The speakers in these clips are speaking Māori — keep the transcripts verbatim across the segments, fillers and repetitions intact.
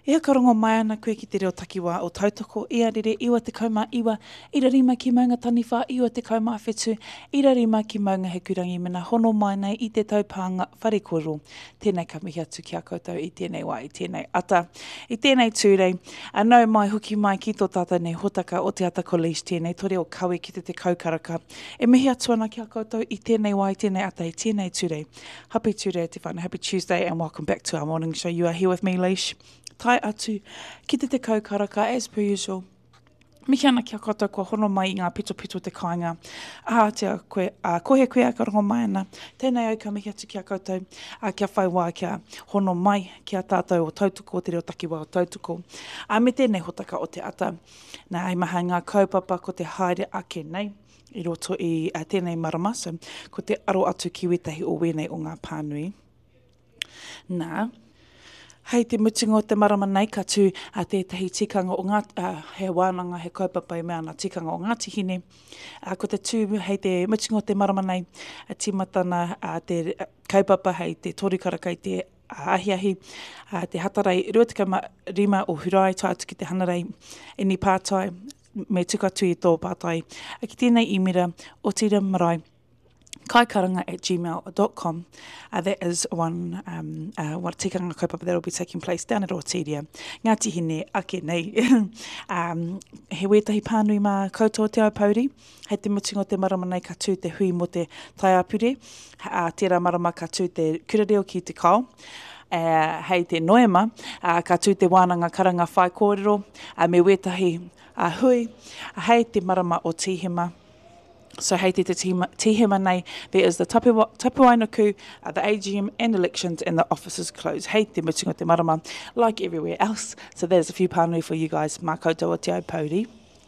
Ea karongo mai ana koe ki te reo takiwā o tautoko, ea rere iwa te kaumā iwa, ira rima ki maunga taniwha, iwa te kaumā whetū, ira rima ki maunga he kurangi mena hono mai nei i te taupānga wharekoro. Tēnei ka mihi atu ki a koutou i tēnei wā, i tēnei ata. I tēnei tūrei, anau mai huki mai ki tō tātou nei hotaka o te ata kolēs tēnei, tore o kawe ki te te kaukaraka. E mihi atu ana ki a koutou i tēnei wā, i tēnei ata, i tēnei tūrei. Happy tūrei te whānau, happy Tuesday and welcome back to our morning show. You are here with me, Leish. Tai atu, ki te te kaukaraka, as per usual. Mihi ana ki a koutou kua hono mai i ngā pito pito te kāinga. Ah, te a koe, uh, kohe koe a karongo mai ana. Tēnei au ka mihi atu ki a koutou, uh, kia whai wā kia hono mai ki a tātou o tautoko, o te reo takiwā o tautoko. A uh, me tēnei hotaka o te ata, nā ai maha ngā kaupapa ko te haere ake nei, i roto i uh, tēnei marama, so ko te aro atu ki wetahi o wenei o ngā pānui. Nā, hei te mutunga o te marama nei ka tū a tētahi tikanga o ngā, uh, he wānanga, he kaupapa i mea ana tikanga o Ngāti Hine. Uh, ko te tū hei te mutunga o te marama nei, a timatana uh, te uh, kaupapa hei te torikaraka i te uh, ahiahi, uh, te hatarei ruatikama rima o hurai tai atu ki te hanarei i ni pātai, me tukatu i tō pātai. A ki tēnei imira o tira marae, kaikaranga at gmail dot com. Uh, that is one um, uh, what tikanga kaupapa that will be taking place down at Otiria. Ngāti Hine ake nei. um, he wetahi pānui mā koutou te aupauri. Hei te mutunga o te marama nei ka tū te hui mo te taiapure. Uh, tērā marama ka tū te kurareo ki te kao. Uh, hei te noema, uh, ka tū te wānanga karanga whai kōrero. Uh, me wetahi uh, hui. Uh, hei te marama o tihima. So hei te te tihima nei, there is the tapuainaku, uh, the A G M and elections and the offices closed. Hei te mutunga te marama, like everywhere else. So there's a few pānui for you guys, mā koutou o te aupauri.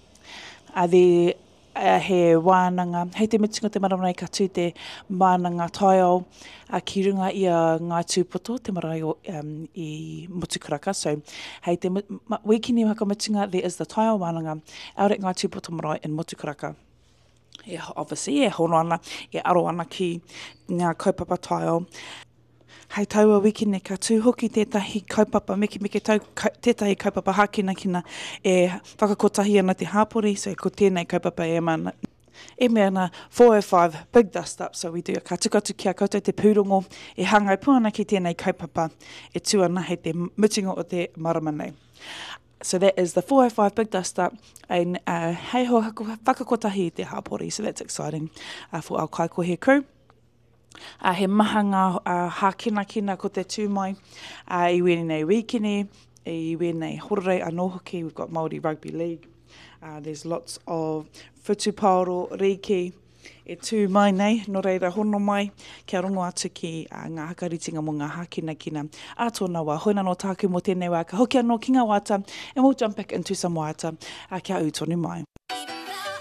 Uh, there uh, he wānanga, hei te mutunga te marama nei ka tū te mānanga taiao, uh, ki runga i a ngā tūpoto, te marae o, um, i Motukaraka. So hei te wikini whakamutunga, there is the taiao wānanga, out at ngā tūpoto marae in Motukaraka. Yeah, obviously, e hono ana, e aro ana ki ngā kaupapa taiao. Hei taua wikine ka tū hoki tētahi kaupapa, meke meke tau, ka, tētahi kaupapa hākina kina e whakakotahi ana te hāpori, so ko tēnei kaupapa e mana. E mea na four oh five Big Dust Up, so we do ka tukatu ki a koutou te pūrongo, e hangai puana ki tēnei kaupapa, e tū ana hei te mutunga o te marama nei. So that is the four oh five Big Dust Up, and uh, hei ho whakakotahi i te hāpori, so that's exciting uh, for our kaikohe crew. Uh, he maha ngā uh, hākina kina ko te tūmai, uh, i wēnei wikini, i wēnei hororei anō hoki, we've got Māori Rugby League, uh, there's lots of whutuparo, riki, e tū mai nei, no reira hono mai, kia rongo atu ki uh, ngā hakaritinga mo ngā hākina kina. A tōna wā, hoina no tāku mo tēnei wā, ka hoki anō ki ngā wāta, and we'll jump back into some wāta, uh, kia utonu mai.